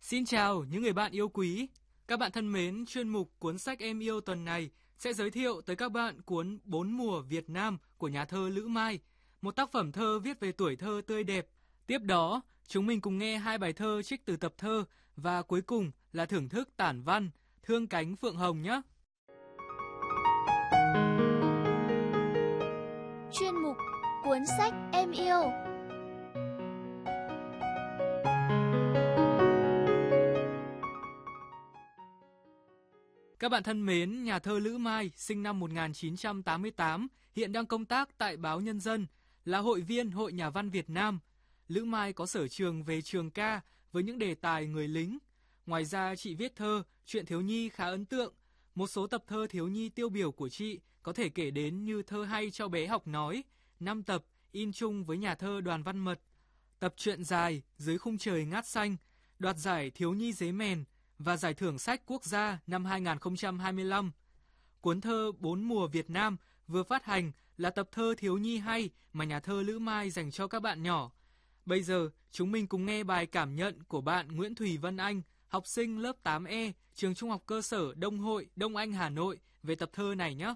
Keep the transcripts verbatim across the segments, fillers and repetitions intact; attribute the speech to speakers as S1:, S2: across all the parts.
S1: Xin chào những người bạn yêu quý. Các bạn thân mến, chuyên mục Cuốn sách em yêu tuần này sẽ giới thiệu tới các bạn cuốn Bốn mùa Việt Nam của nhà thơ Lữ Mai, một tác phẩm thơ viết về tuổi thơ tươi đẹp. Tiếp đó, chúng mình cùng nghe hai bài thơ trích từ tập thơ và cuối cùng là thưởng thức tản văn Thương cánh phượng hồng nhé.
S2: Chuyên mục Cuốn sách em yêu.
S1: Các bạn thân mến, nhà thơ Lữ Mai sinh năm một nghìn chín trăm tám mươi tám, hiện đang công tác tại báo Nhân dân, là hội viên Hội Nhà văn Việt Nam. Lữ Mai có sở trường về trường ca với những đề tài người lính. Ngoài ra, chị viết thơ, truyện thiếu nhi khá ấn tượng. Một số tập thơ thiếu nhi tiêu biểu của chị có thể kể đến như Thơ hay cho bé học nói, năm tập in chung với nhà thơ Đoàn Văn Mật, tập truyện dài Dưới khung trời ngát xanh, đoạt giải thiếu nhi Dế Mèn và giải thưởng sách quốc gia năm hai nghìn không trăm hai mươi lăm. Cuốn thơ Bốn mùa Việt Nam vừa phát hành là tập thơ thiếu nhi hay mà nhà thơ Lữ Mai dành cho các bạn nhỏ. Bây giờ, chúng mình cùng nghe bài cảm nhận của bạn Nguyễn Thùy Vân Anh, học sinh lớp tám E, trường Trung học cơ sở Đông Hội, Đông Anh, Hà Nội về tập thơ này nhé.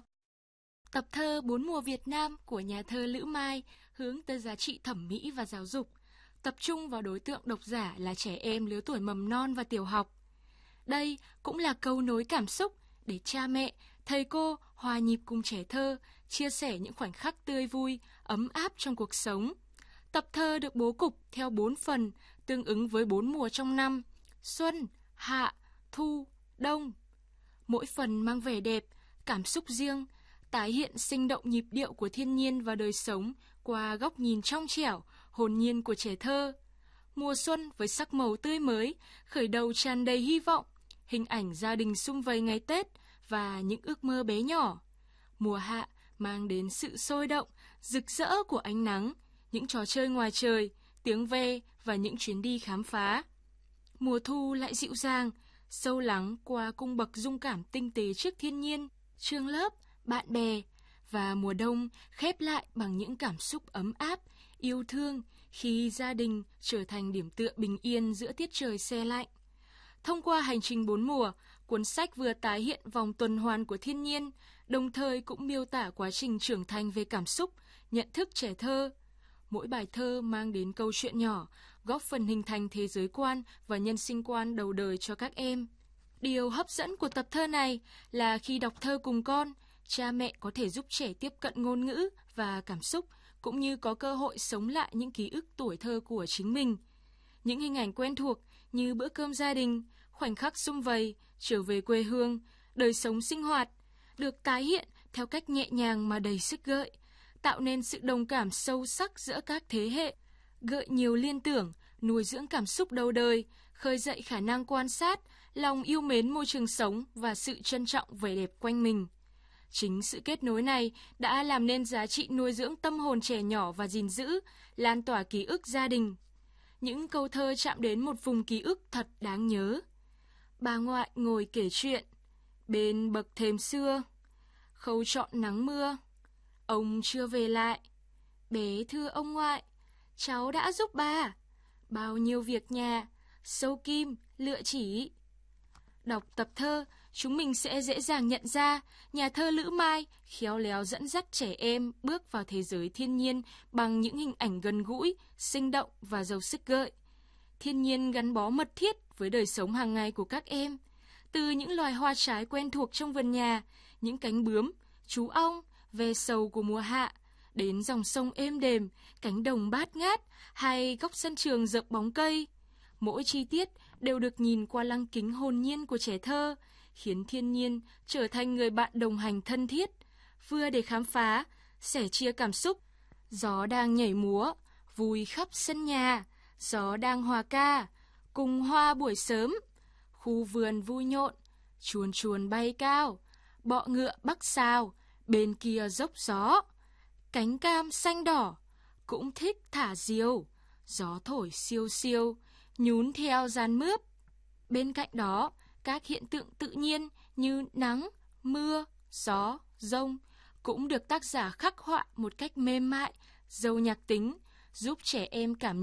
S3: Tập thơ Bốn mùa Việt Nam của nhà thơ Lữ Mai hướng tới giá trị thẩm mỹ và giáo dục, tập trung vào đối tượng độc giả là trẻ em lứa tuổi mầm non và tiểu học. Đây cũng là cầu nối cảm xúc để cha mẹ, thầy cô hòa nhịp cùng trẻ thơ, chia sẻ những khoảnh khắc tươi vui, ấm áp trong cuộc sống. Tập thơ được bố cục theo bốn phần, tương ứng với bốn mùa trong năm: xuân, hạ, thu, đông. Mỗi phần mang vẻ đẹp, cảm xúc riêng, tái hiện sinh động nhịp điệu của thiên nhiên và đời sống qua góc nhìn trong trẻo, hồn nhiên của trẻ thơ. Mùa xuân với sắc màu tươi mới, khởi đầu tràn đầy hy vọng, hình ảnh gia đình sum vầy ngày Tết và những ước mơ bé nhỏ. Mùa hạ mang đến sự sôi động, rực rỡ của ánh nắng, những trò chơi ngoài trời, tiếng ve và những chuyến đi khám phá. Mùa thu lại dịu dàng, sâu lắng qua cung bậc dung cảm tinh tế trước thiên nhiên, trường lớp, bạn bè. Và mùa đông khép lại bằng những cảm xúc ấm áp, yêu thương khi gia đình trở thành điểm tựa bình yên giữa tiết trời se lạnh. Thông qua hành trình bốn mùa, cuốn sách vừa tái hiện vòng tuần hoàn của thiên nhiên, đồng thời cũng miêu tả quá trình trưởng thành về cảm xúc, nhận thức trẻ thơ. Mỗi bài thơ mang đến câu chuyện nhỏ, góp phần hình thành thế giới quan và nhân sinh quan đầu đời cho các em. Điều hấp dẫn của tập thơ này là khi đọc thơ cùng con, cha mẹ có thể giúp trẻ tiếp cận ngôn ngữ và cảm xúc, cũng như có cơ hội sống lại những ký ức tuổi thơ của chính mình. Những hình ảnh quen thuộc như bữa cơm gia đình, khoảnh khắc sum vầy, trở về quê hương, đời sống sinh hoạt, được tái hiện theo cách nhẹ nhàng mà đầy sức gợi, tạo nên sự đồng cảm sâu sắc giữa các thế hệ, gợi nhiều liên tưởng, nuôi dưỡng cảm xúc đầu đời, khơi dậy khả năng quan sát, lòng yêu mến môi trường sống và sự trân trọng vẻ đẹp quanh mình. Chính sự kết nối này đã làm nên giá trị nuôi dưỡng tâm hồn trẻ nhỏ và gìn giữ, lan tỏa ký ức gia đình. Những câu thơ chạm đến một vùng ký ức thật đáng nhớ. Bà ngoại ngồi kể chuyện bên bậc thềm xưa, khâu trọn nắng mưa, ông chưa về lại. Bé thưa ông ngoại, cháu đã giúp bà bao nhiêu việc nhà, sâu kim, lựa chỉ. Đọc tập thơ, chúng mình sẽ dễ dàng nhận ra nhà thơ Lữ Mai khéo léo dẫn dắt trẻ em bước vào thế giới thiên nhiên bằng những hình ảnh gần gũi, sinh động và giàu sức gợi. Thiên nhiên gắn bó mật thiết với đời sống hàng ngày của các em. Từ những loài hoa trái quen thuộc trong vườn nhà, những cánh bướm, chú ong, ve sầu của mùa hạ, đến dòng sông êm đềm, cánh đồng bát ngát hay góc sân trường rợp bóng cây. Mỗi chi tiết đều được nhìn qua lăng kính hồn nhiên của trẻ thơ, khiến thiên nhiên trở thành người bạn đồng hành thân thiết, vừa để khám phá, sẻ chia cảm xúc. Gió đang nhảy múa, vui khắp sân nhà, gió đang hòa ca, cùng hoa buổi sớm. Khu vườn vui nhộn, chuồn chuồn bay cao, bọ ngựa bắc sao, bên kia dốc gió. Cánh cam xanh đỏ, cũng thích thả diều, gió thổi siêu siêu, nhún theo dàn mướp. Bên cạnh đó, các hiện tượng tự nhiên như nắng, mưa, gió, dông cũng được tác giả khắc họa một cách mềm mại, giàu nhạc tính, giúp trẻ em cảm nhận